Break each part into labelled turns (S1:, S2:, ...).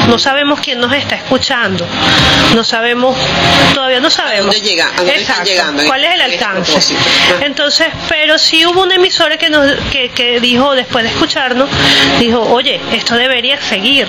S1: no sabemos quién nos está escuchando, todavía no sabemos.
S2: ¿A dónde llega? ¿A dónde están llegando?
S1: ¿Cuál es el alcance? Entonces, pero sí hubo una emisora que dijo, después de escucharnos, dijo, oye, esto debería seguir,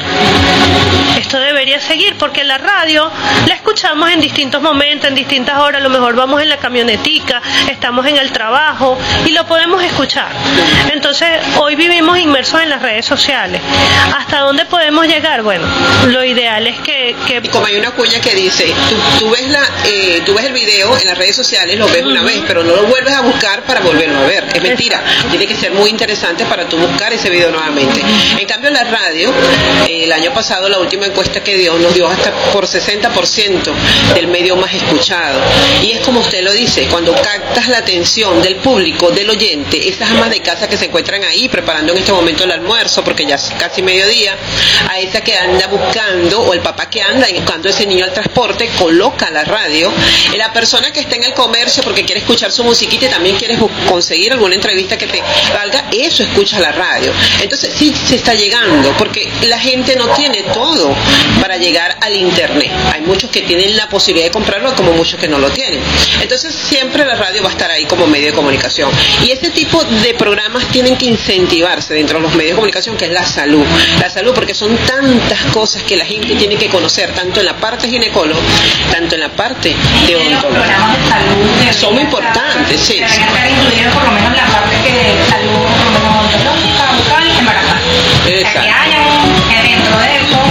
S1: porque la radio la escuchamos en distintos momentos, en distintas horas, a lo mejor vamos en la camionetica, estamos en el trabajo y lo podemos escuchar. Entonces, hoy vivimos inmersos en las redes sociales. ¿Hasta dónde podemos llegar? Bueno, lo ideal es que...
S2: Y como hay una cuña que dice, tú ves el video en las redes sociales, lo ves una vez, pero no lo vuelves a buscar para volverlo a ver. Es mentira. Tiene que ser muy interesante para tú buscar ese video nuevamente. En cambio, la radio, el año pasado, la última encuesta que nos dio hasta por 60% del medio más escuchado. Y es como usted lo dice, cuando captas la atención del público, del oyente, esas amas de casa que se encuentran ahí preparando en este momento el almuerzo, porque ya es casi mediodía, a esa que anda buscando, o el papá que anda buscando ese niño al transporte, coloca la radio. La persona que está en el comercio porque quiere escuchar su musiquita y también quiere conseguir alguna entrevista que te valga, eso escucha la radio. Entonces sí se está llegando, porque la gente no tiene todo para llegar al internet. Hay muchos que tienen la posibilidad de comprarlo, como muchos que no lo tienen. Entonces siempre la radio va a estar ahí como medio de comunicación. Y este tipo de programas tienen que incentivarse dentro de los medios de comunicación, que es la salud, porque son tantas cosas que la gente tiene que conocer, tanto en la parte ginecóloga, tanto en la parte de odontóloga. Son muy importantes, sí.
S3: Debería estar incluido por lo menos la parte de salud, por lo menos odontológica, bucal y embarazadas. O sea, que haya dentro de eso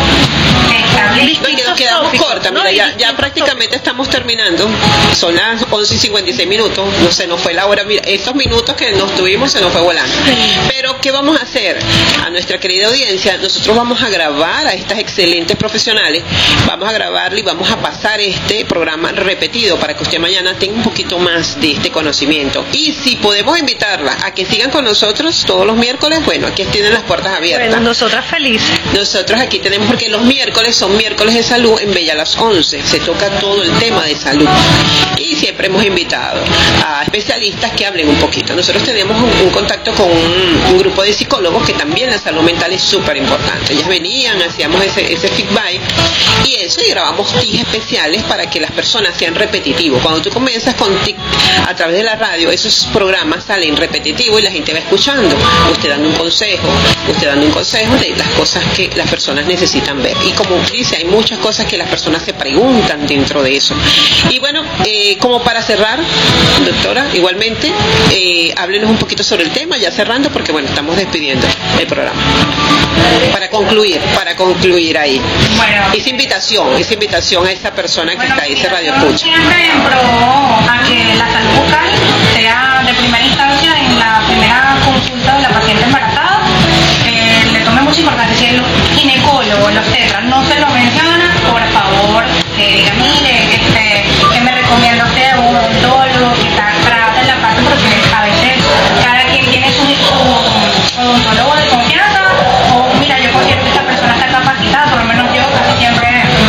S2: nos quedamos cortas, mira, ya prácticamente estamos terminando, son las 11:56 minutos, no se nos fue la hora, mira, estos minutos que nos tuvimos se nos fue volando. Pero ¿qué vamos a hacer? A nuestra querida audiencia, nosotros vamos a grabar a estas excelentes profesionales, vamos a grabarle y vamos a pasar este programa repetido para que usted mañana tenga un poquito más de este conocimiento. Y si podemos invitarla a que sigan con nosotros todos los miércoles, bueno, aquí tienen las puertas abiertas.
S1: Bueno, nosotras felices.
S2: Nosotros aquí tenemos, porque los miércoles son miércoles de salud en Bella a las 11, se toca todo el tema de salud y siempre hemos invitado a especialistas que hablen un poquito. Nosotros tenemos un contacto con un grupo de psicólogos que también la salud mental es súper importante. Ellas venían, hacíamos ese feedback y eso, y grabamos tips especiales para que las personas sean repetitivos. Cuando tú comienzas con tips a través de la radio, esos programas salen repetitivos y la gente va escuchando, usted dando un consejo de las cosas que las personas necesitan ver. Y como dice, hay muchas cosas que las personas se preguntan dentro de eso. Y bueno, como para cerrar, doctora, igualmente, háblenos un poquito sobre el tema, ya cerrando, porque bueno, estamos despidiendo el programa. Para concluir ahí.
S3: Bueno,
S2: esa invitación a esa persona que está ahí, ese radio escucha.
S3: Siempre en pro a que la salud bucal sea de primera instancia en la primera consulta de la paciente embarazada. Le tome mucha importancia. Si el ginecólogo, los tetras no se lo menciona, por favor, que diga, mire, que me recomienda usted un odontólogo que trata la parte, porque a veces cada quien tiene su odontólogo de confianza, o mira, yo considero que esta persona está capacitada, por lo menos yo casi siempre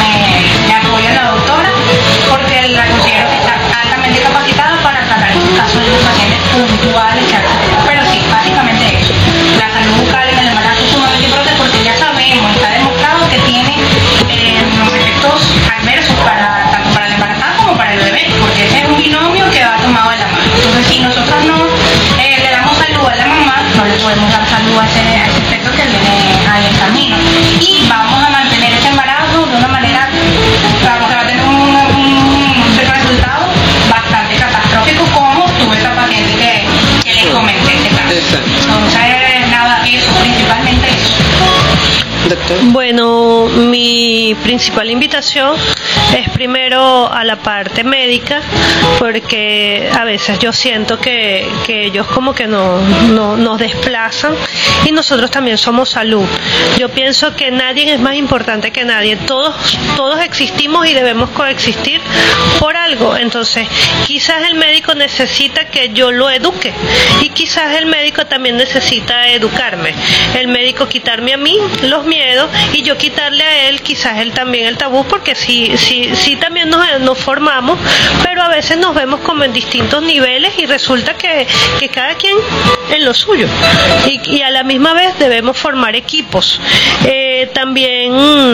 S3: me apoyo en la doctora, porque la considero que está altamente capacitada para tratar estos casos de los pacientes puntuales, pero sí, básicamente eso. La salud bucal en el embarazo es sumamente importante porque ya sabemos, está demostrado que tiene efectos adversos tanto para el embarazada como para el bebé, porque ese es un binomio que va tomado de la mano. Entonces, si nosotros no le damos salud a la mamá, no le podemos dar salud a ese efecto que viene ahí en camino. Y vamos a mantener ese embarazo de una manera, vamos a tener un resultado bastante catastrófico, como tuvo esta paciente que les comenté. Entonces, nada, eso, principalmente eso.
S2: Doctor.
S1: Bueno, mi principal invitación es primero a la parte médica, porque a veces yo siento que ellos como que nos desplazan y nosotros también somos salud. Yo pienso que nadie es más importante que nadie, todos existimos y debemos coexistir por algo. Entonces quizás el médico necesita que yo lo eduque y quizás el médico también necesita educarme, el médico quitarme a mí los miedos y yo quitarle a él quizás él también el tabú, porque sí también nos formamos, pero a veces nos vemos como en distintos niveles y resulta que cada quien en lo suyo y a la misma vez debemos formar equipos. También